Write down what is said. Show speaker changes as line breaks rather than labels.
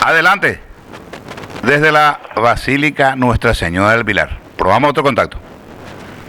Adelante. Desde la Basílica Nuestra Señora del Pilar. Probamos otro contacto.